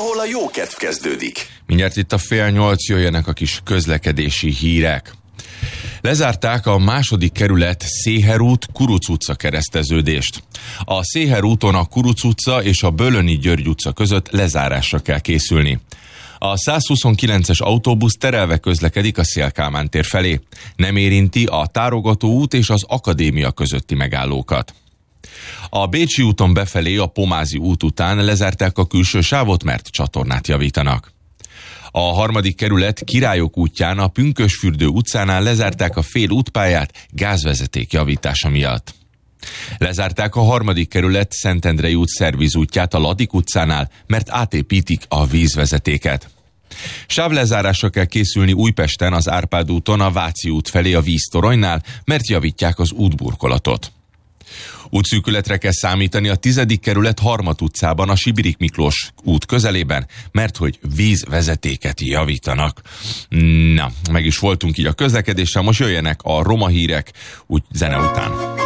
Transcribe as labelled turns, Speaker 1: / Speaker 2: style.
Speaker 1: ahol a jó kedv kezdődik.
Speaker 2: Mindjárt itt a 7:30, jöjjenek a kis közlekedési hírek. Lezárták a második kerület Széher út Kuruc utca kereszteződést. A Széher úton a Kuruc utca és a Bölöni György utca között lezárásra kell készülni. A 129-es autóbusz terelve közlekedik a Széll-Kálmán tér felé. Nem érinti a Tárogató út és az Akadémia közötti megállókat. A Bécsi úton befelé a Pomázi út után lezárták a külső sávot, mert csatornát javítanak. A harmadik kerület Királyok útján a Pünkösfürdő utcánál lezárták a fél útpályát gázvezeték javítása miatt. Lezárták a harmadik kerület Szentendrei út szervizútját a Ladik utcánál, mert átépítik a vízvezetéket. Sávlezárásra kell készülni Újpesten az Árpád úton a Váci út felé a víztoronynál, mert javítják az útburkolatot. Útszűkületre kell számítani a 10. kerület Harmat utcában a Sibirik Miklós út közelében, mert hogy vízvezetéket javítanak. Na, meg is voltunk így a közlekedéssel, most jöjjenek a roma hírek, úgy zene után.